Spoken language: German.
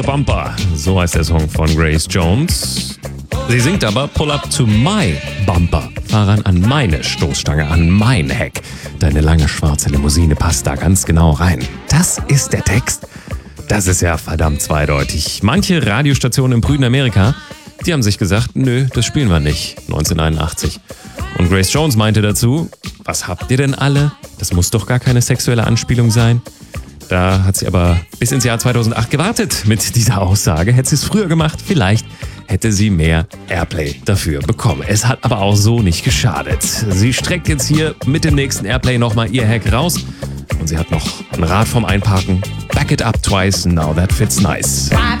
Bumper. So heißt der Song von Grace Jones. Sie singt aber Pull up to my bumper. Fahr ran an meine Stoßstange, an mein Heck. Deine lange schwarze Limousine passt da ganz genau rein. Das ist der Text. Das ist ja verdammt zweideutig. Manche Radiostationen im prüden Amerika, die haben sich gesagt, nö, das spielen wir nicht. 1981. Und Grace Jones meinte dazu, was habt ihr denn alle? Das muss doch gar keine sexuelle Anspielung sein. Da hat sie aber bis ins Jahr 2008 gewartet mit dieser Aussage. Hätte sie es früher gemacht, vielleicht hätte sie mehr Airplay dafür bekommen. Es hat aber auch so nicht geschadet. Sie streckt jetzt hier mit dem nächsten Airplay nochmal ihr Heck raus. Und sie hat noch ein Rad vom Einparken. Back it up twice, now that fits nice.